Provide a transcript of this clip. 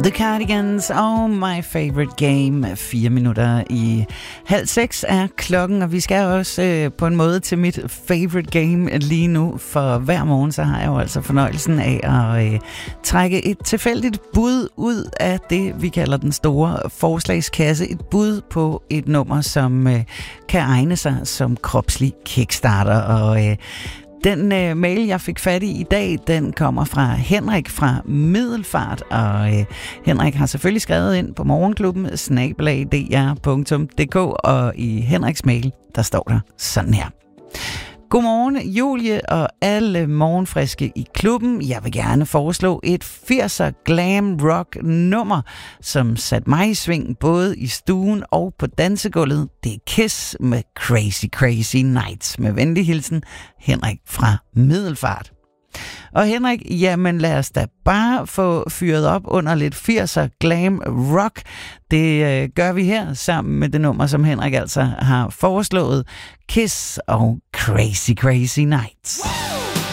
The Cardigans og My Favorite Game. 4 minutter i 5:30 er klokken, og vi skal også på en måde til mit favorite game lige nu. For hver morgen, så har jeg jo altså fornøjelsen af at trække et tilfældigt bud ud af det, vi kalder den store forslagskasse. Et bud på et nummer, som kan egne sig som kropslig kickstarter. Og den mail, jeg fik fat i dag, den kommer fra Henrik fra Middelfart, og Henrik har selvfølgelig skrevet ind på morgenklubben @dr.dk, og i Henriks mail, der står der sådan her. Godmorgen, Julie og alle morgenfriske i klubben. Jeg vil gerne foreslå et 80'er glam rock nummer, som satte mig i sving både i stuen og på dansegulvet. Det er Kiss med Crazy Crazy Nights. Med venlig hilsen, Henrik fra Middelfart. Og Henrik, jamen lad os da bare få fyret op under lidt 80'er glam rock. Det gør vi her sammen med det nummer, som Henrik altså har foreslået. Kiss og Crazy Crazy Nights.